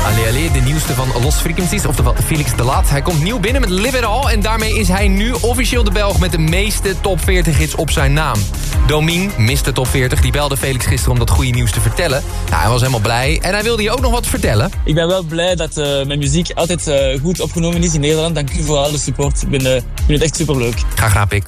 Allee, de nieuwste van Lost Frequencies, oftewel Felix de Laat. Hij komt nieuw binnen met Live It All en daarmee is hij nu officieel de Belg met de meeste top 40 hits op zijn naam. Domien, Mr. Top 40, die belde Felix gisteren om dat goede nieuws te vertellen. Nou, hij was helemaal blij en hij wilde je ook nog wat vertellen. Ik ben wel blij dat mijn muziek altijd goed opgenomen is in Nederland. Dank u voor alle support. Ik vind het echt superleuk. Graag gedaan, Pik.